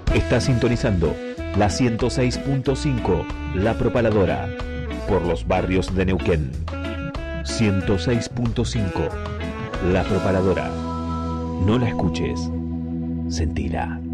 Está sintonizando la 106.5, La Propaladora, por los barrios de Neuquén. 106.5, La Propaladora. No la escuches, sentila.